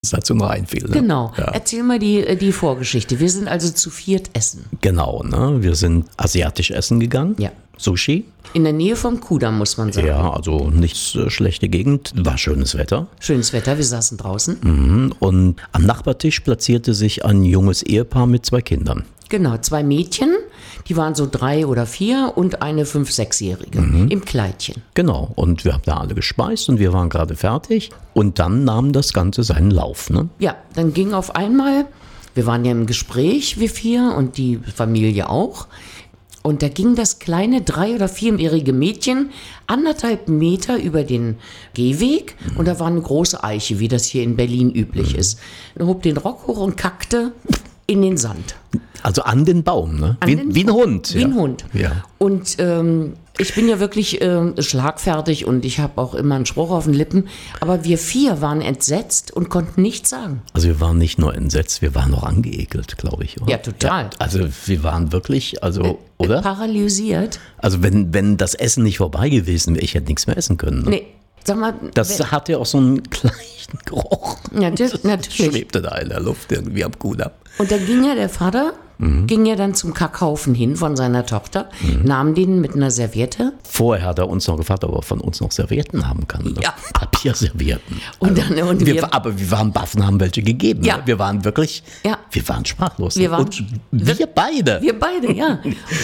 dazu noch einfiel. Ne? Genau. Ja. Erzähl mal die Vorgeschichte. Wir sind also zu viert essen. Genau, ne? Wir sind asiatisch essen gegangen. Ja. Sushi. In der Nähe vom Kudamm, muss man sagen. Ja, also nicht schlechte Gegend. War schönes Wetter. Schönes Wetter, wir saßen draußen. Und am Nachbartisch platzierte sich ein junges Ehepaar mit 2 Kindern. Genau, 2 Mädchen, die waren so 3 oder 4 und eine 5-, 6-Jährige im Kleidchen. Genau, und wir haben da alle gespeist und wir waren gerade fertig. Und dann nahm das Ganze seinen Lauf. Ne? Ja, dann ging auf einmal, wir waren ja im Gespräch, wir 4 und die Familie auch. Und da ging das kleine 3- oder 4-jährige Mädchen 1,5 Meter über den Gehweg und da war eine große Eiche, wie das hier in Berlin üblich ist. Und hob den Rock hoch und kackte in den Sand. Also an den Baum, ne? Wie ein Hund. Wie ein Hund. Ja. Und ich bin ja wirklich schlagfertig und ich habe auch immer einen Spruch auf den Lippen. Aber wir 4 waren entsetzt und konnten nichts sagen. Also wir waren nicht nur entsetzt, wir waren auch angeekelt, glaube ich. Oder? Ja, total. Ja, also wir waren wirklich, oder? Paralysiert. Also wenn das Essen nicht vorbei gewesen wäre, ich hätte nichts mehr essen können. Ne? Nee, sag mal. Das hatte auch so einen gleichen Geruch. Ja, Das natürlich. schwebte da in der Luft irgendwie am Kudamm. Und dann ging ja der Vater, ging ja dann zum Kackhaufen hin von seiner Tochter, nahm den mit einer Serviette. Vorher hat er uns noch gefragt, ob er von uns noch Servietten haben kann. Ne? Ja. Papierservietten. Und Also, dann- und wir- aber wir waren baff und haben welche gegeben. Ja. Ne? Wir waren wirklich, Ja. wir waren sprachlos. Wir waren- und wir beide. Wir beide, ja.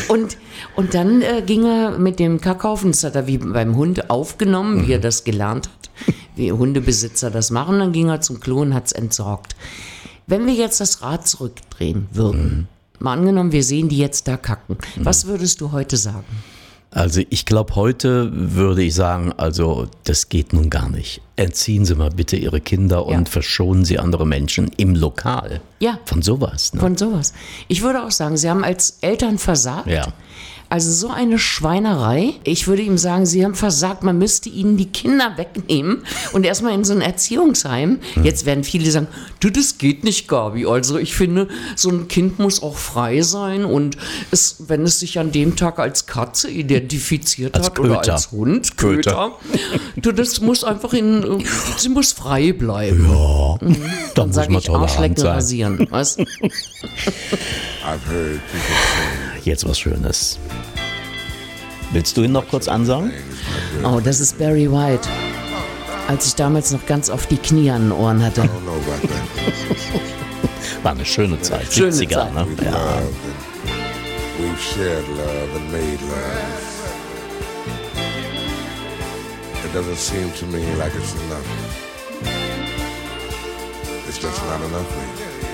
Und dann ging er mit dem Kackhaufen, das hat er wie beim Hund aufgenommen, wie er das gelernt hat, wie Hundebesitzer das machen. Dann ging er zum Klo und hat es entsorgt. Wenn wir jetzt das Rad zurückdrehen würden, mal angenommen, wir sehen die jetzt da kacken, was würdest du heute sagen? Also ich glaube, heute würde ich sagen, also das geht nun gar nicht. Entziehen Sie mal bitte Ihre Kinder und verschonen Sie andere Menschen im Lokal. Ja. Von sowas. Ne? Von sowas. Ich würde auch sagen, Sie haben als Eltern versagt. Ja. Also so eine Schweinerei. Ich würde ihm sagen, Sie haben versagt, man müsste ihnen die Kinder wegnehmen und erstmal in so ein Erziehungsheim. Jetzt werden viele sagen, du, das geht nicht, Gabi. Also ich finde, so ein Kind muss auch frei sein und wenn es sich an dem Tag als Katze identifiziert Als hat oder Köter. als Hund, Köter, du, das muss einfach sie muss frei bleiben. Ja, da Dann muss sage man ich tolerant Arschlecken sein. rasieren. Weißt? I've heard people say Jetzt was Schönes. Willst du ihn noch kurz ansagen? Oh, das ist Barry White. Als ich damals noch ganz auf die Knie an den Ohren hatte. I don't know about that. War eine schöne Zeit. Schöne 70er, Zeit. ne? We've Ja. loved and we've shared love and made love. It doesn't seem to me like it's enough. It's just not enough for you.